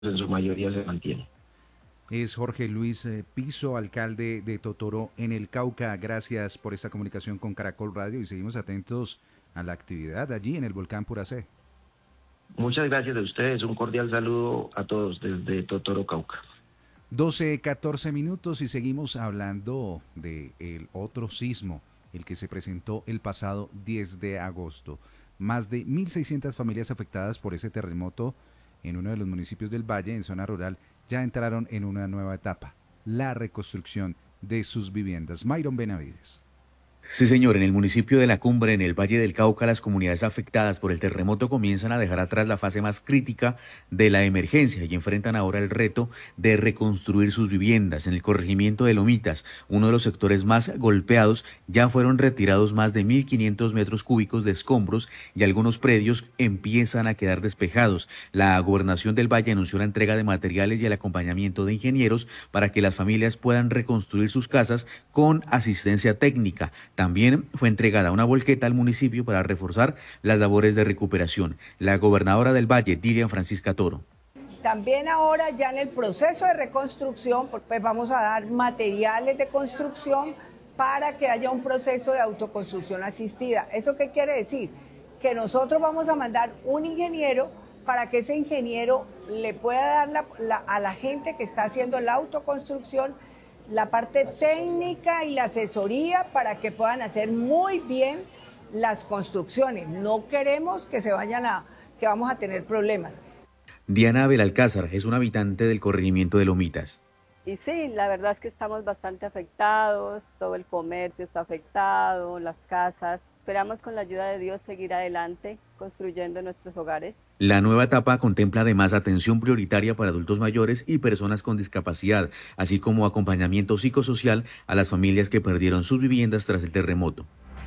en su mayoría se mantiene. Es Jorge Luis Piso, alcalde de Totoro en el Cauca. Gracias por esta comunicación con Caracol Radio y seguimos atentos a la actividad allí en el volcán Puracé. Muchas gracias a ustedes, un cordial saludo a todos desde Totoro, Cauca. 12:14 minutos y seguimos hablando del otro sismo, el que se presentó el pasado 10 de agosto. Más de 1.600 familias afectadas por ese terremoto en uno de los municipios del Valle, en zona rural, ya entraron en una nueva etapa, la reconstrucción de sus viviendas. Myron Benavides. Sí, señor, en el municipio de La Cumbre, en el Valle del Cauca, las comunidades afectadas por el terremoto comienzan a dejar atrás la fase más crítica de la emergencia y enfrentan ahora el reto de reconstruir sus viviendas. En el corregimiento de Lomitas, uno de los sectores más golpeados, ya fueron retirados más de 1.500 metros cúbicos de escombros y algunos predios empiezan a quedar despejados. La gobernación del Valle anunció la entrega de materiales y el acompañamiento de ingenieros para que las familias puedan reconstruir sus casas con asistencia técnica. También fue entregada una volqueta al municipio para reforzar las labores de recuperación. La gobernadora del Valle, Dilian Francisca Toro. También ahora ya en el proceso de reconstrucción, pues vamos a dar materiales de construcción para que haya un proceso de autoconstrucción asistida. ¿Eso qué quiere decir? Que nosotros vamos a mandar un ingeniero para que ese ingeniero le pueda dar a la gente que está haciendo la autoconstrucción la parte técnica y la asesoría para que puedan hacer muy bien las construcciones. No queremos que que vamos a tener problemas. Diana Belalcázar es una habitante del corregimiento de Lomitas. Y sí, la verdad es que estamos bastante afectados, todo el comercio está afectado, las casas. Esperamos con la ayuda de Dios seguir adelante, construyendo nuestros hogares. La nueva etapa contempla además atención prioritaria para adultos mayores y personas con discapacidad, así como acompañamiento psicosocial a las familias que perdieron sus viviendas tras el terremoto.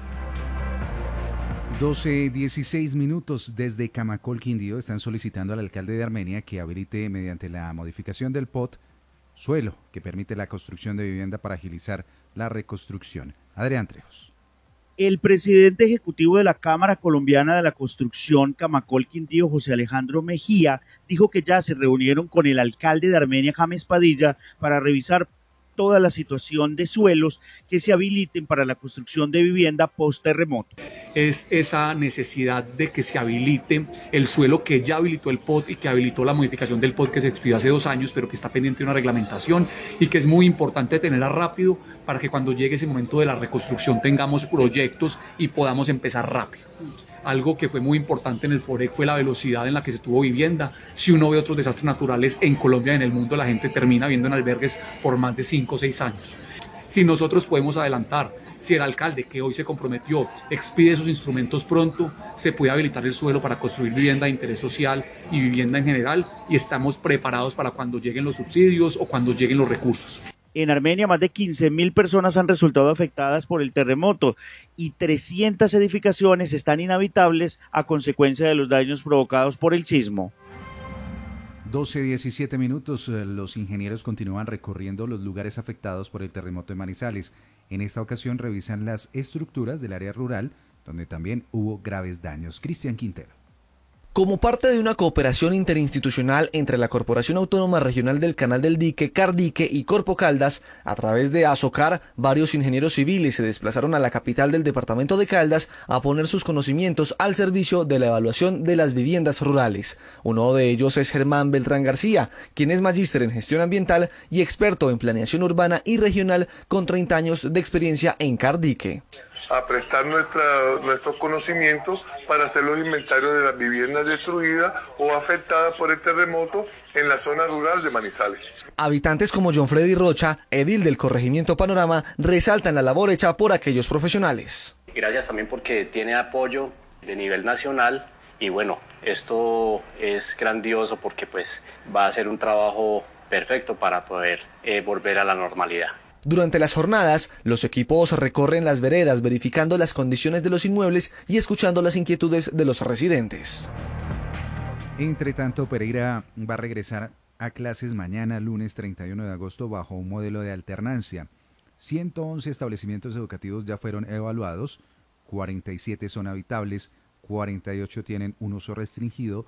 12:16 minutos desde Camacol, Quindío, están solicitando al alcalde de Armenia que habilite mediante la modificación del POT suelo que permite la construcción de vivienda para agilizar la reconstrucción. Adrián Trejos. El presidente ejecutivo de la Cámara Colombiana de la Construcción, Camacol, Quindío, José Alejandro Mejía, dijo que ya se reunieron con el alcalde de Armenia, James Padilla, para revisar toda la situación de suelos que se habiliten para la construcción de vivienda post-terremoto. Es esa necesidad de que se habilite el suelo que ya habilitó el POT y que habilitó la modificación del POT que se expidió hace 2 años, pero que está pendiente de una reglamentación y que es muy importante tenerla rápido para que cuando llegue ese momento de la reconstrucción tengamos proyectos y podamos empezar rápido. Algo que fue muy importante en el FOREC fue la velocidad en la que se tuvo vivienda. Si uno ve otros desastres naturales en Colombia y en el mundo, la gente termina viviendo en albergues por más de 5 o 6 años. Si nosotros podemos adelantar, si el alcalde que hoy se comprometió expide esos instrumentos pronto, se puede habilitar el suelo para construir vivienda de interés social y vivienda en general, y estamos preparados para cuando lleguen los subsidios o cuando lleguen los recursos. En Armenia, más de 15.000 personas han resultado afectadas por el terremoto y 300 edificaciones están inhabitables a consecuencia de los daños provocados por el sismo. 12:17 minutos. Los ingenieros continúan recorriendo los lugares afectados por el terremoto de Manizales. En esta ocasión revisan las estructuras del área rural, donde también hubo graves daños. Cristian Quintero. Como parte de una cooperación interinstitucional entre la Corporación Autónoma Regional del Canal del Dique, Cardique y Corpo Caldas, a través de ASOCAR, varios ingenieros civiles se desplazaron a la capital del departamento de Caldas a poner sus conocimientos al servicio de la evaluación de las viviendas rurales. Uno de ellos es Germán Beltrán García, quien es magíster en gestión ambiental y experto en planeación urbana y regional con 30 años de experiencia en Cardique. A prestar nuestros conocimientos para hacer los inventarios de las viviendas destruidas o afectadas por el terremoto en la zona rural de Manizales. Habitantes como John Freddy Rocha, edil del corregimiento Panorama, resaltan la labor hecha por aquellos profesionales. Gracias también porque tiene apoyo de nivel nacional y bueno, esto es grandioso porque pues va a ser un trabajo perfecto para poder volver a la normalidad. Durante las jornadas, los equipos recorren las veredas verificando las condiciones de los inmuebles y escuchando las inquietudes de los residentes. Entre tanto, Pereira va a regresar a clases mañana, lunes 31 de agosto, bajo un modelo de alternancia. 111 establecimientos educativos ya fueron evaluados, 47 son habitables, 48 tienen un uso restringido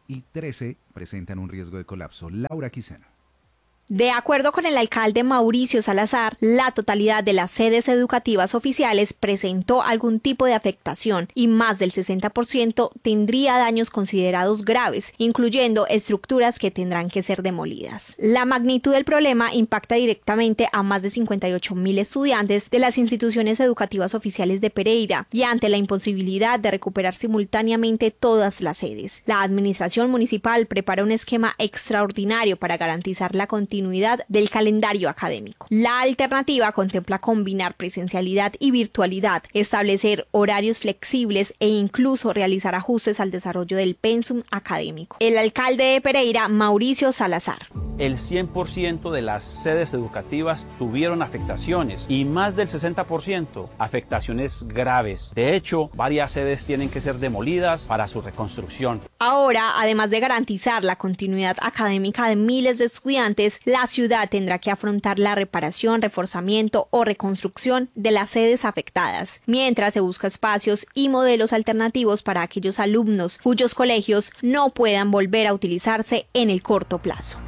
y 13 presentan un riesgo de colapso. Laura Quiseno. De acuerdo con el alcalde Mauricio Salazar, la totalidad de las sedes educativas oficiales presentó algún tipo de afectación y más del 60% tendría daños considerados graves, incluyendo estructuras que tendrán que ser demolidas. La magnitud del problema impacta directamente a más de 58.000 estudiantes de las instituciones educativas oficiales de Pereira y ante la imposibilidad de recuperar simultáneamente todas las sedes. La administración municipal prepara un esquema extraordinario para garantizar la continuidad del calendario académico. La alternativa contempla combinar presencialidad y virtualidad, establecer horarios flexibles e incluso realizar ajustes al desarrollo del pensum académico. El alcalde de Pereira, Mauricio Salazar. El 100% de las sedes educativas tuvieron afectaciones y más del 60% afectaciones graves. De hecho, varias sedes tienen que ser demolidas para su reconstrucción. Ahora, además de garantizar la continuidad académica de miles de estudiantes, la ciudad tendrá que afrontar la reparación, reforzamiento o reconstrucción de las sedes afectadas, mientras se busca espacios y modelos alternativos para aquellos alumnos cuyos colegios no puedan volver a utilizarse en el corto plazo.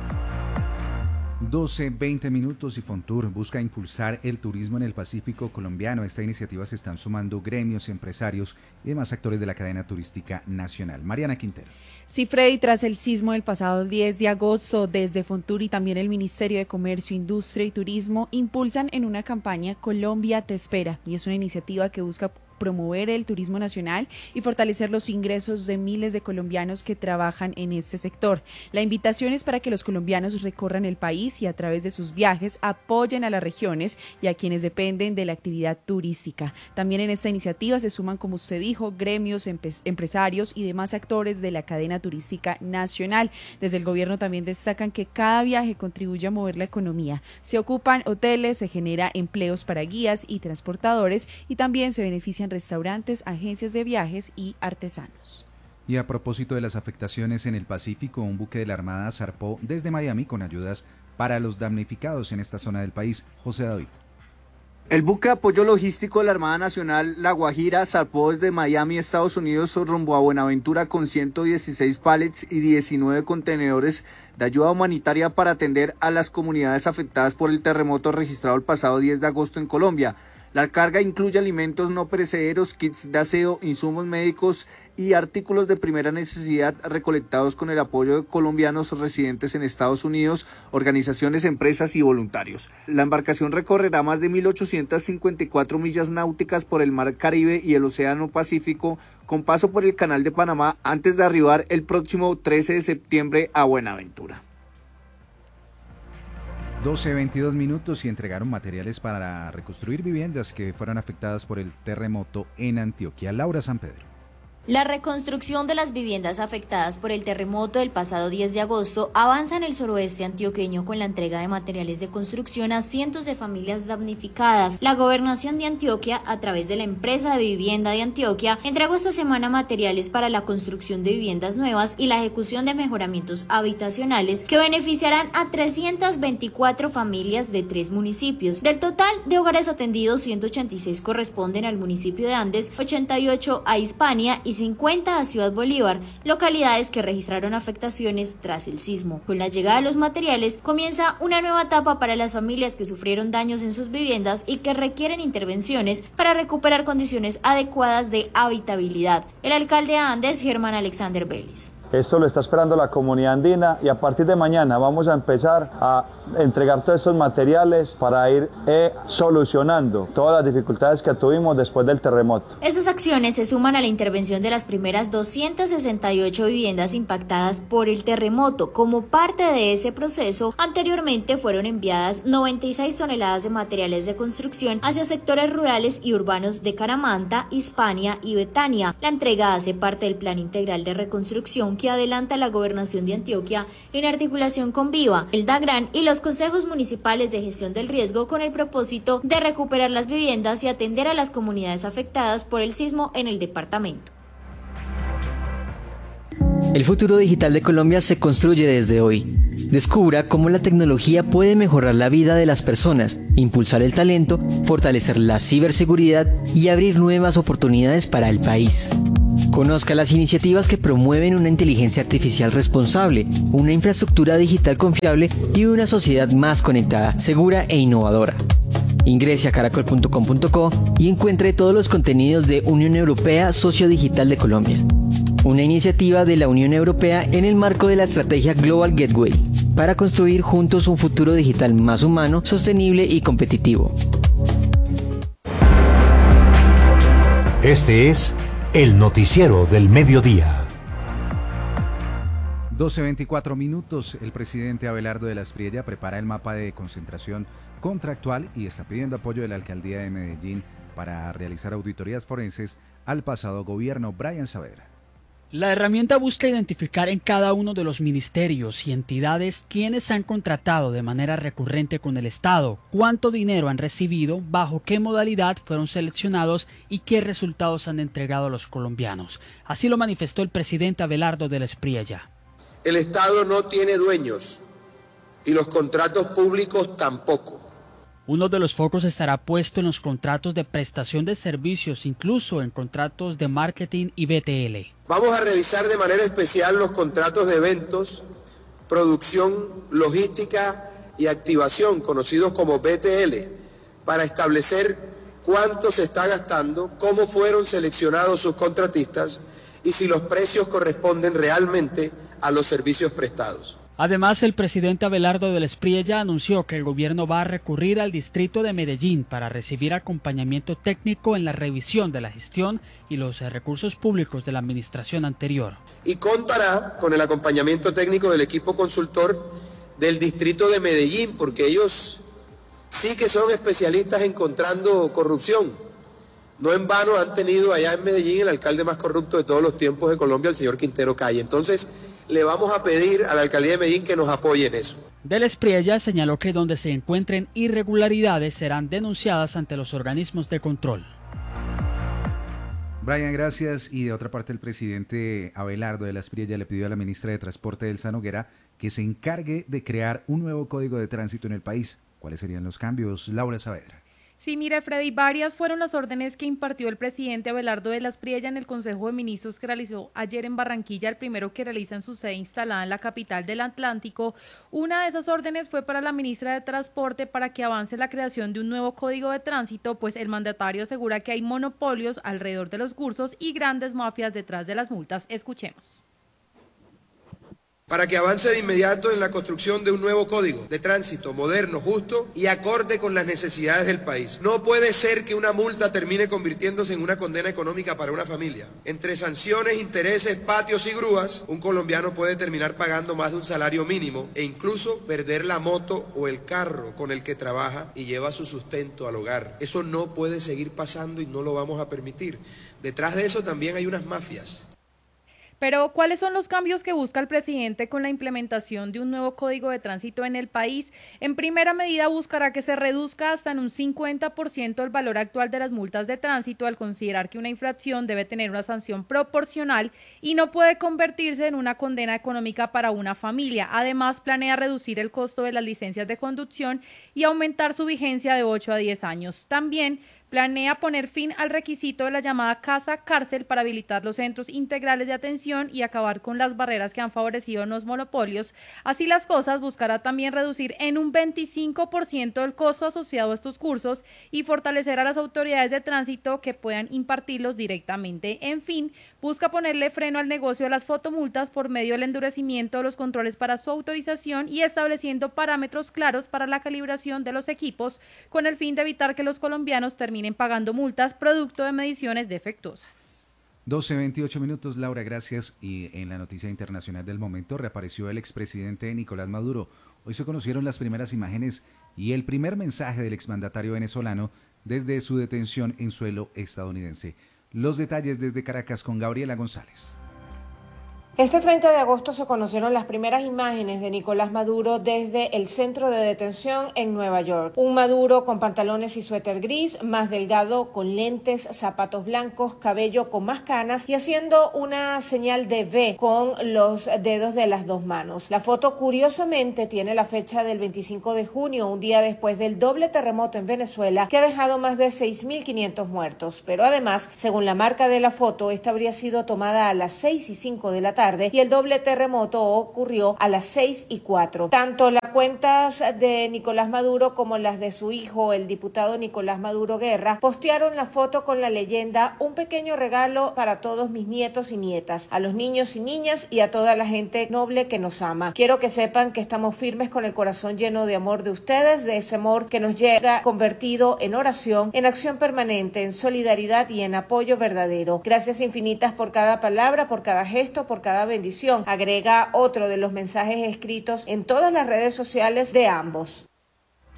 12:20 minutos y Fontur busca impulsar el turismo en el Pacífico colombiano. A esta iniciativa se están sumando gremios, empresarios y demás actores de la cadena turística nacional. Mariana Quintero. Sí, Freddy, tras el sismo del pasado 10 de agosto, desde Fontur y también el Ministerio de Comercio, Industria y Turismo impulsan en una campaña Colombia te espera, y es una iniciativa que busca promover el turismo nacional y fortalecer los ingresos de miles de colombianos que trabajan en este sector. La invitación es para que los colombianos recorran el país y a través de sus viajes apoyen a las regiones y a quienes dependen de la actividad turística. También en esta iniciativa se suman, como usted dijo, gremios, empresarios y demás actores de la cadena turística nacional. Desde el gobierno también destacan que cada viaje contribuye a mover la economía. Se ocupan hoteles, se genera empleos para guías y transportadores y también se benefician restaurantes, agencias de viajes y artesanos. Y a propósito de las afectaciones en el Pacífico, un buque de la Armada zarpó desde Miami con ayudas para los damnificados en esta zona del país. José David. El buque de apoyo logístico de la Armada Nacional La Guajira zarpó desde Miami, Estados Unidos, rumbo a Buenaventura con 116 pallets y 19 contenedores de ayuda humanitaria para atender a las comunidades afectadas por el terremoto registrado el pasado 10 de agosto en Colombia. La carga incluye alimentos no perecederos, kits de aseo, insumos médicos y artículos de primera necesidad recolectados con el apoyo de colombianos residentes en Estados Unidos, organizaciones, empresas y voluntarios. La embarcación recorrerá más de 1.854 millas náuticas por el Mar Caribe y el Océano Pacífico, con paso por el Canal de Panamá, antes de arribar el próximo 13 de septiembre a Buenaventura. 12:22 minutos y entregaron materiales para reconstruir viviendas que fueron afectadas por el terremoto en Antioquia. Laura San Pedro. La reconstrucción de las viviendas afectadas por el terremoto del pasado 10 de agosto avanza en el suroeste antioqueño con la entrega de materiales de construcción a cientos de familias damnificadas. La Gobernación de Antioquia, a través de la empresa de vivienda de Antioquia, entregó esta semana materiales para la construcción de viviendas nuevas y la ejecución de mejoramientos habitacionales que beneficiarán a 324 familias de 3 municipios. Del total de hogares atendidos, 186 corresponden al municipio de Andes, 88 a Hispania y 50 a Ciudad Bolívar, localidades que registraron afectaciones tras el sismo. Con la llegada de los materiales comienza una nueva etapa para las familias que sufrieron daños en sus viviendas y que requieren intervenciones para recuperar condiciones adecuadas de habitabilidad. El alcalde de Andes, Germán Alexander Vélez. Esto lo está esperando la comunidad andina y a partir de mañana vamos a empezar a entregar todos estos materiales para ir solucionando todas las dificultades que tuvimos después del terremoto. Estas acciones se suman a la intervención de las primeras 268 viviendas impactadas por el terremoto. Como parte de ese proceso, anteriormente fueron enviadas 96 toneladas de materiales de construcción hacia sectores rurales y urbanos de Caramanta, Hispania y Betania. La entrega hace parte del Plan Integral de Reconstrucción que adelanta la Gobernación de Antioquia en articulación con Viva, el DAGRAN y los consejos municipales de gestión del riesgo con el propósito de recuperar las viviendas y atender a las comunidades afectadas por el sismo en el departamento. El futuro digital de Colombia se construye desde hoy. Descubra cómo la tecnología puede mejorar la vida de las personas, impulsar el talento, fortalecer la ciberseguridad y abrir nuevas oportunidades para el país. Conozca las iniciativas que promueven una inteligencia artificial responsable, una infraestructura digital confiable y una sociedad más conectada, segura e innovadora. Ingrese a caracol.com.co y encuentre todos los contenidos de Unión Europea Socio Digital de Colombia, una iniciativa de la Unión Europea en el marco de la estrategia Global Gateway, para construir juntos un futuro digital más humano, sostenible y competitivo. Este es el noticiero del mediodía. 12:24 minutos. El presidente Abelardo de la Espriella prepara el mapa de concentración contractual y está pidiendo apoyo de la alcaldía de Medellín para realizar auditorías forenses al pasado gobierno. Brian Saavedra. La herramienta busca identificar en cada uno de los ministerios y entidades quiénes han contratado de manera recurrente con el Estado, cuánto dinero han recibido, bajo qué modalidad fueron seleccionados y qué resultados han entregado a los colombianos. Así lo manifestó el presidente Abelardo de la Espriella. El Estado no tiene dueños y los contratos públicos tampoco. Uno de los focos estará puesto en los contratos de prestación de servicios, incluso en contratos de marketing y BTL. Vamos a revisar de manera especial los contratos de eventos, producción, logística y activación, conocidos como BTL, para establecer cuánto se está gastando, cómo fueron seleccionados sus contratistas y si los precios corresponden realmente a los servicios prestados. Además, el presidente Abelardo de la Espriella anunció que el gobierno va a recurrir al distrito de Medellín para recibir acompañamiento técnico en la revisión de la gestión y los recursos públicos de la administración anterior. Y contará con el acompañamiento técnico del equipo consultor del distrito de Medellín, porque ellos sí que son especialistas encontrando corrupción. No en vano han tenido allá en Medellín el alcalde más corrupto de todos los tiempos de Colombia, el señor Quintero Calle. Entonces, le vamos a pedir a la alcaldía de Medellín que nos apoye en eso. De la Espriella señaló que donde se encuentren irregularidades serán denunciadas ante los organismos de control. Brian, gracias. Y de otra parte, el presidente Abelardo de la Espriella le pidió a la ministra de Transporte, Elsa Noguera, que se encargue de crear un nuevo código de tránsito en el país. ¿Cuáles serían los cambios? Laura Saavedra. Sí, mire, Freddy, varias fueron las órdenes que impartió el presidente Abelardo de la Espriella en el Consejo de Ministros que realizó ayer en Barranquilla, el primero que realiza en su sede instalada en la capital del Atlántico. Una de esas órdenes fue para la ministra de Transporte para que avance la creación de un nuevo código de tránsito, pues el mandatario asegura que hay monopolios alrededor de los cursos y grandes mafias detrás de las multas. Escuchemos. Para que avance de inmediato en la construcción de un nuevo código de tránsito moderno, justo y acorde con las necesidades del país. No puede ser que una multa termine convirtiéndose en una condena económica para una familia. Entre sanciones, intereses, patios y grúas, un colombiano puede terminar pagando más de un salario mínimo e incluso perder la moto o el carro con el que trabaja y lleva su sustento al hogar. Eso no puede seguir pasando y no lo vamos a permitir. Detrás de eso también hay unas mafias. Pero, ¿cuáles son los cambios que busca el presidente con la implementación de un nuevo código de tránsito en el país? En primera medida, buscará que se reduzca hasta en un 50% el valor actual de las multas de tránsito, al considerar que una infracción debe tener una sanción proporcional y no puede convertirse en una condena económica para una familia. Además, planea reducir el costo de las licencias de conducción y aumentar su vigencia de 8 a 10 años. También planea poner fin al requisito de la llamada casa-cárcel para habilitar los centros integrales de atención y acabar con las barreras que han favorecido los monopolios. Así las cosas, buscará también reducir en un 25% el costo asociado a estos cursos y fortalecer a las autoridades de tránsito que puedan impartirlos directamente. En fin, busca ponerle freno al negocio de las fotomultas por medio del endurecimiento de los controles para su autorización y estableciendo parámetros claros para la calibración de los equipos, con el fin de evitar que los colombianos terminen pagando multas producto de mediciones defectuosas. 12:28 minutos, Laura, gracias. Y en la noticia internacional del momento reapareció el expresidente Nicolás Maduro. Hoy se conocieron las primeras imágenes y el primer mensaje del exmandatario venezolano desde su detención en suelo estadounidense. Los detalles desde Caracas con Gabriela González. Este 30 de agosto se conocieron las primeras imágenes de Nicolás Maduro desde el centro de detención en Nueva York. Un Maduro con pantalones y suéter gris, más delgado, con lentes, zapatos blancos, cabello con más canas y haciendo una señal de V con los dedos de las dos manos. La foto, curiosamente, tiene la fecha del 25 de junio, un día después del doble terremoto en Venezuela que ha dejado más de 6.500 muertos. Pero además, según la marca de la foto, esta habría sido tomada a las 6:05 de la tarde y el doble terremoto ocurrió a las 6:04. Tanto las cuentas de Nicolás Maduro como las de su hijo, el diputado Nicolás Maduro Guerra, postearon la foto con la leyenda: un pequeño regalo para todos mis nietos y nietas, a los niños y niñas y a toda la gente noble que nos ama. Quiero que sepan que estamos firmes con el corazón lleno de amor de ustedes, de ese amor que nos llega convertido en oración, en acción permanente, en solidaridad y en apoyo verdadero. Gracias infinitas por cada palabra, por cada gesto, por cada bendición, agrega otro de los mensajes escritos en todas las redes sociales de ambos.